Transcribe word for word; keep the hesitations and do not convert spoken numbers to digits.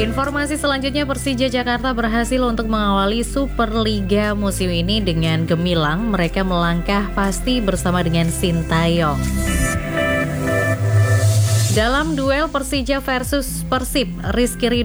Informasi selanjutnya, Persija Jakarta berhasil untuk mengawali Superliga musim ini dengan gemilang. Mereka melangkah pasti bersama dengan Sintayong. Dalam duel Persija versus Persib, Rizky Ridho